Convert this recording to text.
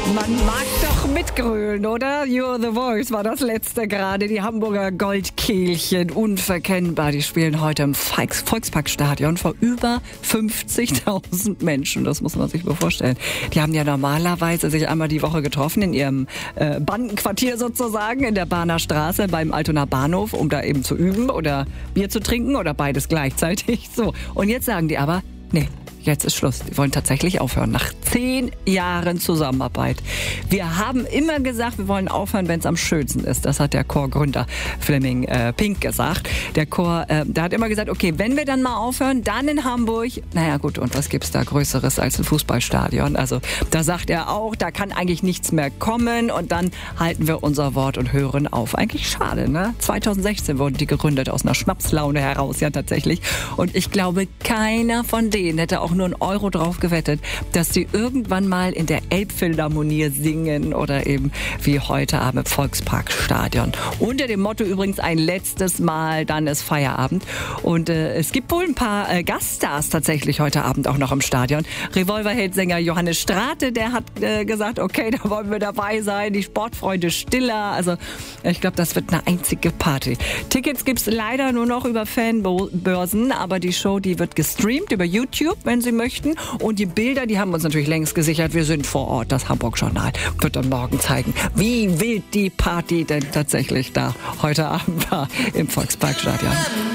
Man mag doch mitgrölen, oder? You're the Voice war das letzte gerade. Die Hamburger Goldkehlchen, unverkennbar. Die spielen heute im Volksparkstadion vor über 50.000 Menschen. Das muss man sich mal vorstellen. Die haben ja normalerweise sich einmal die Woche getroffen in ihrem Bandenquartier sozusagen, in der Bahner Straße beim Altonaer Bahnhof, um da eben zu üben oder Bier zu trinken oder beides gleichzeitig. So. Und jetzt sagen die aber, nee. Jetzt ist Schluss. Die wollen tatsächlich aufhören. Nach 10 Jahren Zusammenarbeit. Wir haben immer gesagt, wir wollen aufhören, wenn es am schönsten ist. Das hat der Chorgründer Flemming Pink gesagt. Der Chor, der hat immer gesagt, okay, wenn wir dann mal aufhören, dann in Hamburg. Naja gut, und was gibt's da Größeres als ein Fußballstadion? Also da sagt er auch, da kann eigentlich nichts mehr kommen und dann halten wir unser Wort und hören auf. Eigentlich schade, ne? 2016 wurden die gegründet, aus einer Schnapslaune heraus, ja tatsächlich. Und ich glaube, keiner von denen hätte auch nur einen Euro drauf gewettet, dass die irgendwann mal in der Elbphilharmonie singen oder eben wie heute Abend im Volksparkstadion. Unter dem Motto übrigens ein letztes Mal, dann ist Feierabend. Und es gibt wohl ein paar Gaststars tatsächlich heute Abend auch noch im Stadion. Revolverheld-Sänger Johannes Strate, der hat gesagt, okay, da wollen wir dabei sein. Die Sportfreunde Stiller. Also ich glaube, das wird eine einzige Party. Tickets gibt's leider nur noch über Fanbörsen, aber die Show, die wird gestreamt über YouTube, wenn Sie möchten. Und die Bilder, die haben uns natürlich längst gesichert. Wir sind vor Ort. Das Hamburg-Journal wird dann morgen zeigen, wie wild die Party denn tatsächlich da heute Abend war im Volksparkstadion.